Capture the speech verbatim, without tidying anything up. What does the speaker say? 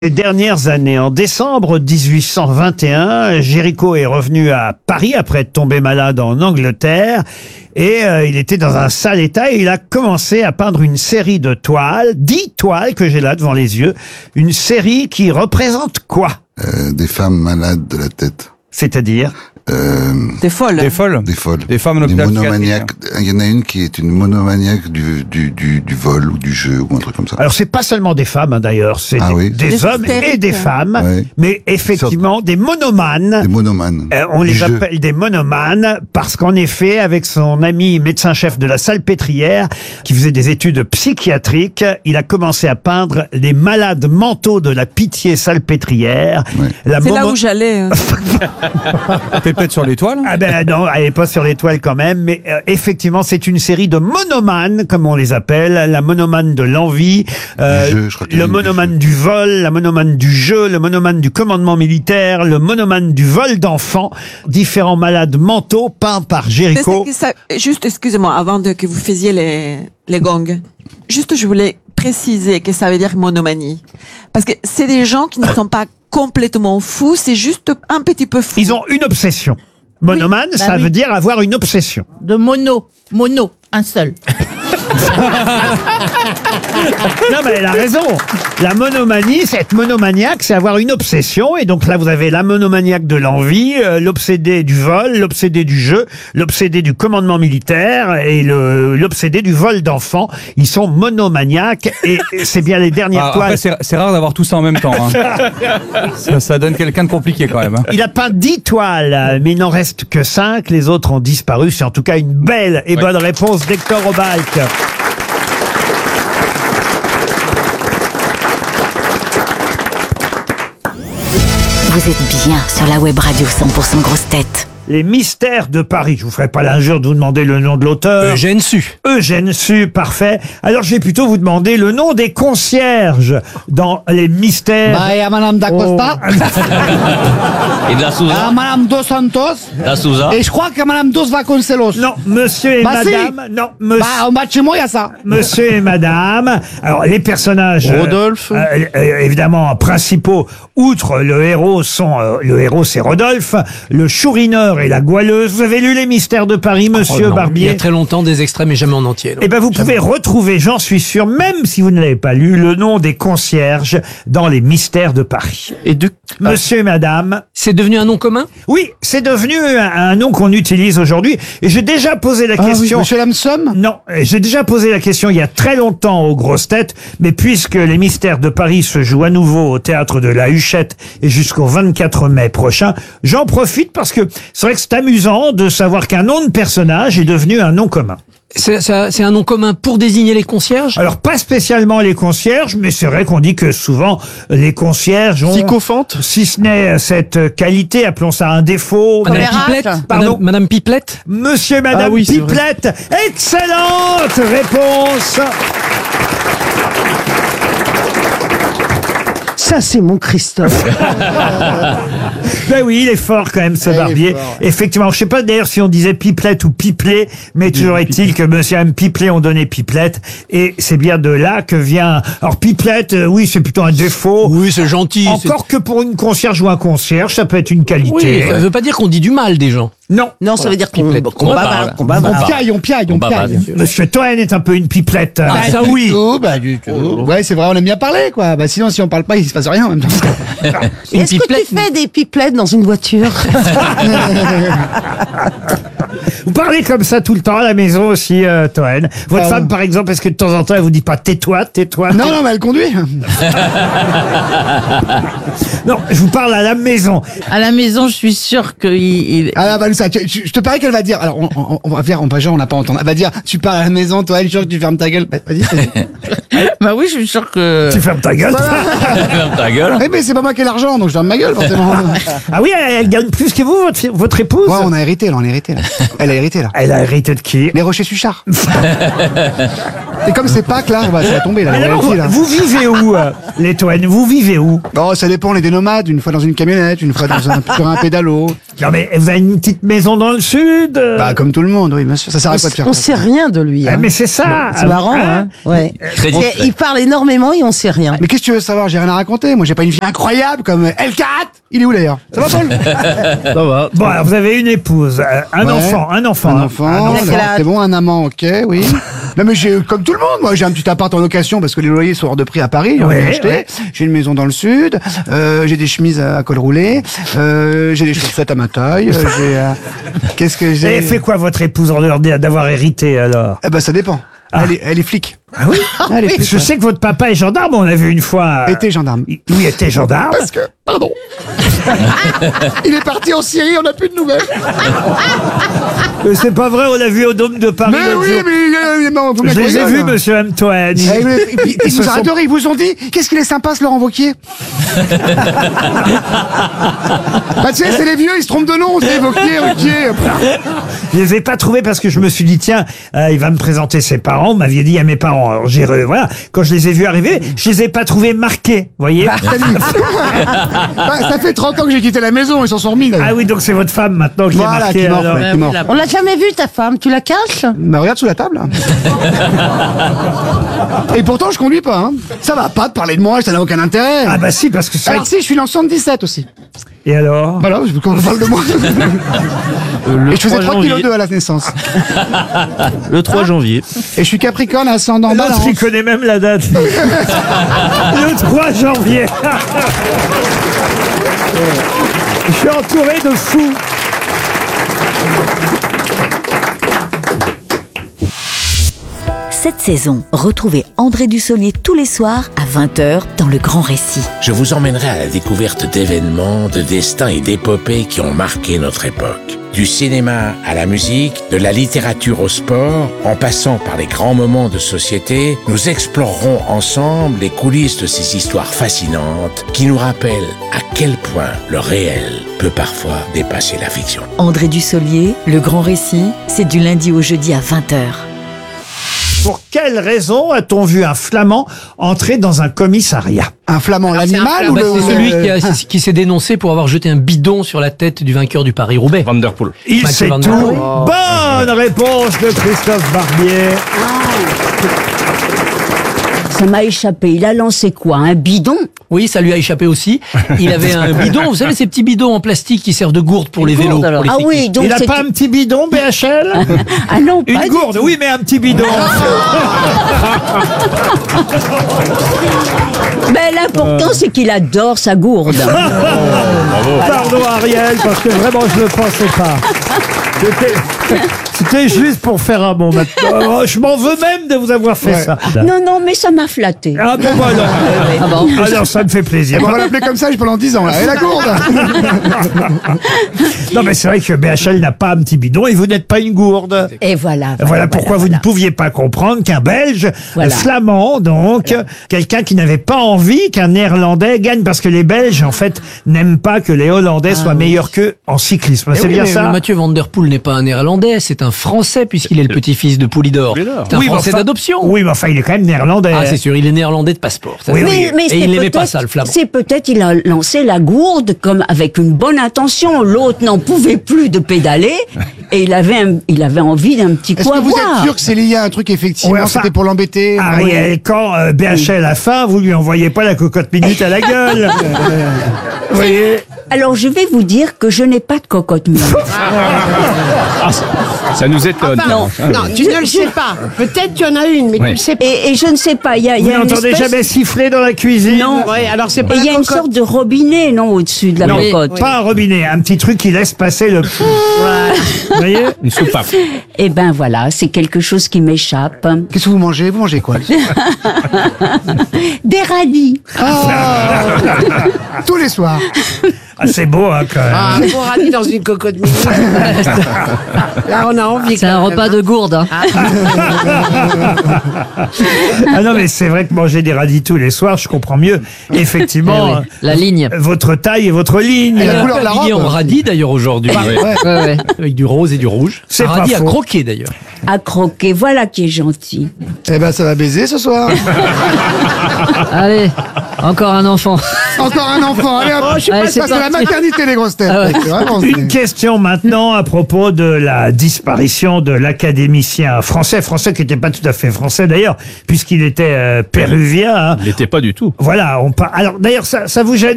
Les dernières années, en décembre dix-huit cent vingt et un, Géricault est revenu à Paris après être tombé malade en Angleterre et euh, il était dans un sale état et il a commencé à peindre une série de toiles, dix toiles que j'ai là devant les yeux, une série qui représente quoi? Euh, des femmes malades de la tête. C'est-à-dire? Euh, des folles. Des folles. Des folles. Des femmes en Des hôpital monomaniaques. Il y en a une qui est une monomaniaque du, du, du, du vol ou du jeu ou un truc comme ça. Alors c'est pas seulement des femmes hein, d'ailleurs, c'est Ah des, oui. des Des hommes hystériques. et des femmes, Ouais. mais effectivement des monomanes. Des monomanes. Euh, on Du les jeu. appelle des monomanes parce qu'en effet, avec son ami médecin-chef de la Salpêtrière, qui faisait des études psychiatriques, il a commencé à peindre les malades mentaux de la pitié salpêtrière. Ouais. La C'est là momo- où j'allais. hein. T'es peut-être sur l'étoile. Ah ben non, elle est pas sur l'étoile quand même, mais euh, effectivement, c'est une série de monomanes, comme on les appelle, la monomane de l'envie, euh, Du jeu, je crois qu'il y a le une du monomane jeu. du vol, la monomane du jeu, le monomane du commandement militaire, le monomane du vol d'enfants, différents malades mentaux peints par Mais Géricault. c'est que ça- juste, excusez-moi, avant de, que vous faisiez les, les gongs, juste je voulais préciser que ça veut dire monomanie. Parce que c'est des gens qui ne sont pas complètement fous, c'est juste un petit peu fou. Ils ont une obsession. Monomane, bah ça oui. veut dire avoir une obsession. De mono. Mono. Un seul. Non, mais elle a raison. La monomanie, c'est être monomaniaque, c'est avoir une obsession. Et donc là, vous avez la monomaniaque de l'envie, euh, l'obsédé du vol, l'obsédé du jeu, l'obsédé du commandement militaire et le- l'obsédé du vol d'enfants. Ils sont monomaniaques et c'est bien les dernières Ah, toiles. après, c'est c'est rare d'avoir tout ça en même temps. hein. ça, ça donne quelqu'un de compliqué quand même. hein. Il a peint dix toiles, euh, mais il n'en reste que cinq. Les autres ont disparu. C'est en tout cas une belle et Ouais. bonne réponse d'Hector Obalk. Vous êtes bien sur la web radio cent pour cent grosse tête. Les mystères de Paris. Je vous ferai pas l'injure de vous demander le nom de l'auteur. Eugène Sue. Eugène Sue, parfait. Alors, je vais plutôt vous demander le nom des concierges dans les mystères. Bah, il y a Madame D'Acosta, Et de la il y a Souza. Madame Dos Santos, La Souza. et je crois que Madame Dos Vasconcelos. Non, monsieur et Bah, si. madame. Non, monsieur. Bah, en bas de chez moi, il y a ça. Monsieur et madame. Alors, les personnages. euh, Rodolphe. euh, euh, évidemment, principaux, outre le héros, sont. euh, le héros, c'est Rodolphe. Le chourineur et la goualeuse. Vous avez lu Les Mystères de Paris, monsieur Oh non. Il y Barbier? a très longtemps, des extraits, mais jamais en entier. non. Eh ben, vous pouvez retrouver, j'en suis sûr, même si vous ne l'avez pas lu, le nom des concierges dans Les Mystères de Paris. Et de... Monsieur et madame. C'est devenu un nom commun? Oui, c'est devenu un, un nom qu'on utilise aujourd'hui. Et j'ai déjà posé la Ah oui, question. Monsieur Lamson. Non, j'ai déjà posé la question il y a très longtemps aux grosses têtes, mais puisque les Mystères de Paris se jouent à nouveau au théâtre de la Huchette et jusqu'au vingt-quatre mai prochain, j'en profite parce que c'est vrai que c'est amusant de savoir qu'un nom de personnage est devenu un nom commun. C'est c'est- c'est un nom commun pour désigner les concierges? Alors pas spécialement les concierges, mais c'est vrai qu'on dit que souvent les concierges ont, Sycophante. si ce n'est cette qualité, appelons ça un défaut. Madame Commérage. Pipelette? Pardon. Madame, Madame Pipelette? Monsieur et Madame Ah oui, c'est vrai. Pipelette, excellente réponse. Ça, c'est mon Christophe. Ben oui, il est fort quand même ce il est Barbier. fort, Effectivement, je sais pas d'ailleurs si on disait Pipelette ou Pipelet, mais toujours est-il que Monsieur et Madame Pipelet ont donné Pipelette, et c'est bien de là que vient. Alors Pipelette, euh, oui, c'est plutôt un défaut. Oui, c'est gentil. Encore que pour une concierge ou un concierge, ça peut être une c'est- qualité. Oui, ça veut pas dire qu'on dit du mal des gens. Non. Non, ça veut dire qu'on Pipelette. qu'on On bavarde, parle. qu'on On bavarde. piaille, on piaille, on piaille. Monsieur Toen est un peu une pipelette. Ah, ça oui. Du tout, bah, du tout. Ouais, c'est vrai, on aime bien parler, quoi. Bah, sinon, si on parle pas, il se passe rien en même temps. Une Est-ce que pipelette. tu fais des pipelettes dans une voiture? Vous parlez comme ça tout le temps à la maison aussi, euh, Toen. Votre Ah femme, ouais. par exemple, est-ce que de temps en temps, elle vous dit pas tais-toi, tais-toi? Non, non, mais elle conduit. Non, je vous parle à la maison. À la maison, je suis sûre qu'il... il- Ah, bah, ça, tu- tu- je te parie qu'elle va dire. Alors, on, on, on va faire, on va genre, on n'a pas entendu. Elle va dire, tu parles à la maison, toi, elle est sûre que tu fermes ta gueule. Bah, vas-y, vas-y. Bah oui, je suis sûre que... Tu fermes ta gueule. Ferme ta gueule. Eh, mais c'est pas moi qui ai l'argent, donc je ferme ma gueule, forcément. Ah oui, elle, elle gagne plus que vous, votre, votre épouse? Ouais, on a hérité, là, on a hérité, là. Elle a hérité, là. Elle a hérité de qui? Les Rochers-Suchard. Et comme c'est Pâques, là, bah, ça va tomber, là. Mais la alors, royauté, là. vous vivez où, euh, les Toen? Vous vivez où? Oh, ça dépend, on est des nomades, une fois dans une camionnette, une fois dans un, sur un pédalo. Non mais vous avez une petite maison dans le sud euh, Bah, comme tout le monde, oui, bien sûr. Ça sert à quoi de faire On ça sait rien de lui. ah, hein. mais c'est ça. C'est marrant, hein. Ouais. Très Et discret. il parle énormément et on sait rien. Mais qu'est-ce que tu veux savoir? J'ai rien à raconter. Moi, j'ai pas une vie incroyable comme L quatre. Il est où d'ailleurs? Ça va, Paul? Ça va. Bon, alors vous avez une épouse, euh, un Ouais. enfant, un enfant. Un hein. enfant, Un Il a d'accord, quel âge c'est bon, un amant, ok, oui. Non mais j'ai, comme tout le monde, moi j'ai un petit appart en location parce que les loyers sont hors de prix à Paris, j'en ai Ouais, acheté. ouais. J'ai une maison dans le sud, euh, j'ai des chemises à, à col roulé, euh, j'ai des chaussettes à ma taille, euh, j'ai... euh, qu'est-ce que Et j'ai elle fait quoi votre épouse en dehors d'avoir hérité alors? Eh ben ça dépend. Elle, est, elle est flic. Ah oui. Elle est flic. Je sais que votre papa est gendarme, on l'a vu une fois. euh, Était gendarme. Oui, était gendarme. Parce que, pardon. Il est parti en Syrie, on n'a plus de nouvelles. Mais c'est pas vrai, on l'a vu au Dôme de Paris. Mais l'autre oui, jour. mais euh, non, vous Je les ai m'avez vus, monsieur Antoine. Eh, mais- Ils, ils, Ils se vous sont- adorent, ils vous ont dit qu'est-ce qu'il est sympa ce Laurent Wauquiez. Bah tu sais, c'est les vieux, ils se trompent de nom, c'est Wauquiez, Wauquiez. Je les ai pas trouvés parce que je me suis dit, tiens, euh, il va me présenter ses parents. Vous m'aviez dit à mes parents. Alors, j'ai, re- voilà. Quand je les ai vus arriver, je les ai pas trouvés marqués. Vous voyez? Bah, ça fait trente ans que j'ai quitté la maison, ils s'en sont remis. là. Ah oui, donc c'est votre femme maintenant qui Voilà, est marquée. qui mord, alors. ouais, qui mord. On l'a jamais vu ta femme, tu la caches? Bah regarde sous la table. Et pourtant je conduis pas. Hein. Ça va pas de parler de moi, ça n'a aucun intérêt. Ah bah si, parce que c'est vrai Alors si, je suis né en soixante-dix-sept aussi. que- Et alors? Voilà, je veux qu'on parle de moi. Le Et je faisais trois trois kilos janvier. deux à la naissance. Le trois janvier. Et je suis Capricorne ascendant L'autre, balance. il connaît même la date. Le trois janvier. Je suis entouré de fous. Cette saison, retrouvez André Dussolier tous les soirs à vingt heures dans Le Grand Récit. Je vous emmènerai à la découverte d'événements, de destins et d'épopées qui ont marqué notre époque. Du cinéma à la musique, de la littérature au sport, en passant par les grands moments de société, nous explorerons ensemble les coulisses de ces histoires fascinantes qui nous rappellent à quel point le réel peut parfois dépasser la fiction. André Dussolier, Le Grand Récit, c'est du lundi au jeudi à vingt heures. Pour quelle raison a-t-on vu un flamand entrer dans un commissariat? Un flamand, l'animal ou Bah, le... c'est celui le- qui, a- qui s'est dénoncé pour avoir jeté un bidon sur la tête du vainqueur du Paris-Roubaix. Van der Poel. Il Mathieu sait Van Der tout. Poel. Bonne réponse de Christophe Barbier. Ça m'a échappé. Il a lancé quoi? Un bidon? Oui, ça lui a échappé aussi. Il avait un bidon, vous savez, ces petits bidons en plastique qui servent de gourde pour les vélos. alors. pour les Ah oui, cyclistes. donc Il a c'est- pas un petit bidon, B H L? Ah non, pas Une du gourde, tout. oui, mais un petit bidon. Mais l'important, c'est qu'il adore sa gourde. Pardon Ariel, parce que vraiment je ne le pensais pas. C'était- C'était juste pour faire un bon matin. Je m'en veux même de vous avoir fait ça. Non, non, mais ça m'a flatté. Ah bon, bah alors. Alors ça me fait plaisir. On va l'appeler comme ça pendant dix ans. Là. Et la gourde. Non mais c'est vrai que B H L n'a pas un petit bidon et vous n'êtes pas une gourde. Et voilà. Voilà, pourquoi vous ne pouviez pas comprendre qu'un Belge, Voilà. euh, flamand, donc, quelqu'un qui n'avait pas envie qu'un Néerlandais gagne, parce que les Belges, en fait, n'aiment pas que les Hollandais soient meilleurs qu'eux en cyclisme. Eh C'est oui, bien mais ça? Mathieu Van Der Poel n'est pas un néerlandais, c'est un français puisqu'il est le petit-fils de Poulidor. C'est un Oui, mais français enfin- d'adoption. Oui, mais enfin, il est quand même néerlandais. Ah, c'est sûr, il est néerlandais de passeport. ça, Oui, c'est oui. sûr. Mais Et c'est il n'aimait pas peut-être- ça, le flamand. C'est peut-être il a lancé la gourde comme avec une bonne intention. L'autre n'en pouvait plus de pédaler et il avait un- il avait envie d'un petit Est-ce coup que à vous boire. êtes sûr que c'est lié à un truc effectivement? Ouais, enfin- C'était pour l'embêter? Ariel, quand euh, B H L a faim, vous lui envoyez pas la cocotte minute à la gueule. Vous voyez? Alors je vais vous dire que je n'ai pas de cocotte minute. Ça nous étonne. non, Non, tu ne le sais pas. Peut-être qu'il y en a une, mais tu Ouais. ne sais pas. Et, et je ne sais pas. Il y a, il Vous y a une n'entendez espèce- jamais siffler dans la cuisine? Non. Ouais, alors c'est pas Et il y la a une cocotte. sorte de robinet, non, au-dessus de la Non, cocotte. pas un robinet, un petit truc qui laisse passer le... Vous voyez? Une soupape. Eh ben voilà, c'est quelque chose qui m'échappe. Qu'est-ce que vous mangez? Vous mangez quoi? Des radis. Tous les soirs. Ah, c'est beau, hein, quand même. Ah, pour radis dans une cocotte minute. Là, on a envie. C'est un repas de gourde. Hein. Ah non, mais c'est vrai que manger des radis tous les soirs, je comprends mieux, effectivement, Eh oui, la ligne. euh, votre taille et votre ligne. Et la couleur de la Il est en robe. radis d'ailleurs aujourd'hui. Ouais. Ouais, ouais. Avec du rose et du rouge. C'est un pas radis à faux. croquer d'ailleurs. À croquer, voilà qui est gentil. Eh ben, ça va baiser ce soir. Allez, encore un enfant. Encore un enfant. Allez hop. Allez, c'est Ça, c'est la parti. maternité, les grosses têtes. Ah ouais. C'est vraiment, Une c'est- question maintenant à propos de la disparition de l'académicien français, français qui n'était pas tout à fait français d'ailleurs, puisqu'il était euh, péruvien. hein. Il n'était pas du tout. Voilà, on par... Alors d'ailleurs, ça, ça vous gêne